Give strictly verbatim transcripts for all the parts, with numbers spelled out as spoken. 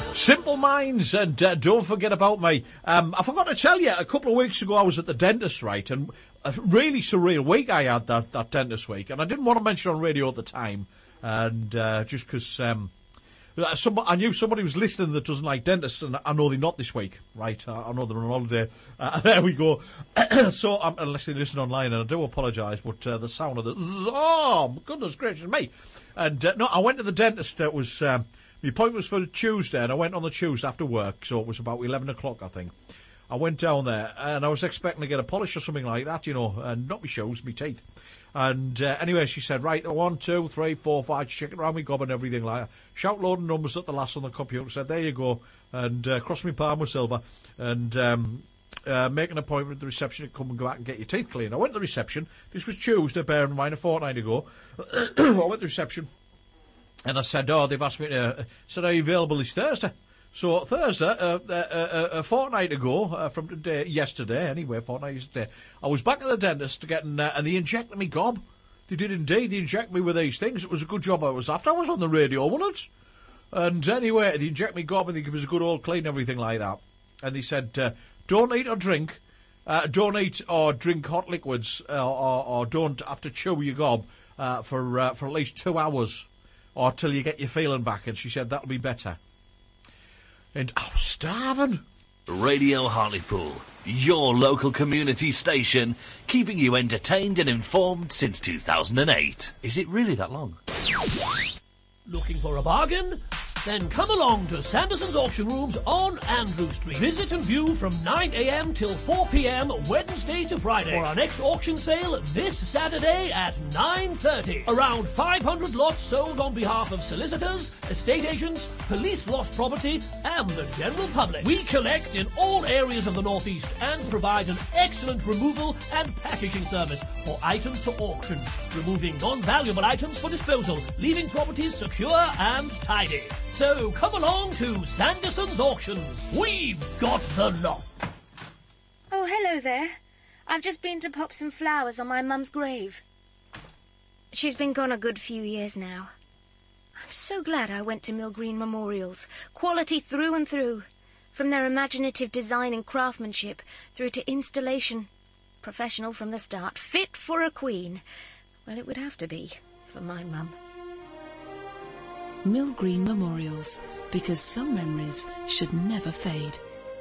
Simple Minds, and uh, Don't Forget About Me. Um, I forgot to tell you, a couple of weeks ago I was at the dentist, right, and a really surreal week I had that, that dentist week, and I didn't want to mention it on radio at the time, and uh, just because um, I knew somebody was listening that doesn't like dentists, and I know they're not this week, right, I, I know they're on holiday, uh, there we go. So, um, unless they listen online, and I do apologise, but uh, the sound of the, oh, goodness gracious me, and uh, no, I went to the dentist, it was... Um, My appointment was for Tuesday, and I went on the Tuesday after work, so it was about eleven o'clock, I think. I went down there, and I was expecting to get a polish or something like that, you know, and not my shoes, my teeth. And uh, anyway, she said, right, one, two, three, four, five, she shook it around my gob and everything like that. Shout load of numbers at the last on the computer, said, there you go, and uh, cross my palm with silver, and um, uh, make an appointment at the reception to come and go out and get your teeth cleaned. I went to the reception. This was Tuesday, bear in mind, a fortnight ago. I went to the reception. And I said, oh, they've asked me to... Uh, said, are you available this Thursday? So Thursday, uh, uh, uh, a fortnight ago, uh, from today, yesterday, anyway, fortnight yesterday, I was back at the dentist getting... Uh, and they injected me gob. They did indeed. They injected me with these things. It was a good job I was after. I was on the radio, wasn't it? And anyway, they inject me gob and they give us a good old clean and everything like that. And they said, uh, don't eat or drink. Uh, don't eat or drink hot liquids uh, or, or don't have to chew your gob uh, for uh, for at least two hours. Or till you get your feeling back, and she said that'll be better. And I was starving. Radio Hartlepool, your local community station, keeping you entertained and informed since two thousand eight. Is it really that long? Looking for a bargain? Then come along to Sanderson's Auction Rooms on Andrew Street. Visit and view from nine a m till four p m Wednesday to Friday. For our next auction sale this Saturday at nine thirty. Around five hundred lots sold on behalf of solicitors, estate agents, police lost property and the general public. We collect in all areas of the North East and provide an excellent removal and packaging service for items to auction, removing non-valuable items for disposal, leaving properties secure and tidy. So come along to Sanderson's Auctions. We've got the lot. Oh, hello there. I've just been to pop some flowers on my mum's grave. She's been gone a good few years now. I'm so glad I went to Mill Green Memorials. Quality through and through. From their imaginative design and craftsmanship through to installation. Professional from the start. Fit for a queen. Well, it would have to be for my mum. Mill Green Memorials, because some memories should never fade.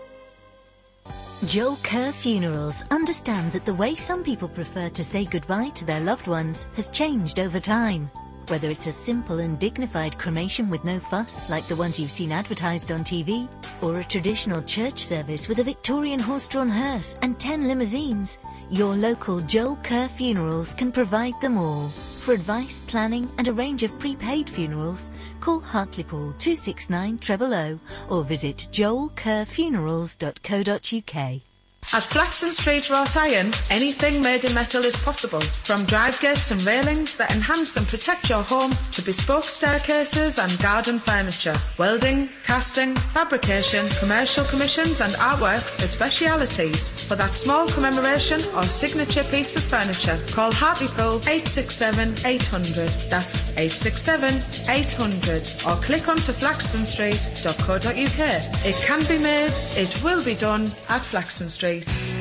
Joel Kerr Funerals understands that the way some people prefer to say goodbye to their loved ones has changed over time. Whether it's a simple and dignified cremation with no fuss, like the ones you've seen advertised on T V, or a traditional church service with a Victorian horse-drawn hearse and ten limousines, your local Joel Kerr Funerals can provide them all. For advice, planning and a range of prepaid funerals, call Hartlepool two six nine zero zero zero or visit joel kerr funerals dot co dot u k. At Flaxton Street Wrought Iron, anything made in metal is possible. From drive gates and railings that enhance and protect your home to bespoke staircases and garden furniture. Welding, casting, fabrication, commercial commissions and artworks are specialities. For that small commemoration or signature piece of furniture, call Hartlepool eight six seven eight hundred. That's eight six seven eight hundred. Or click onto flaxton street dot co dot u k. It can be made, it will be done at Flaxton Street.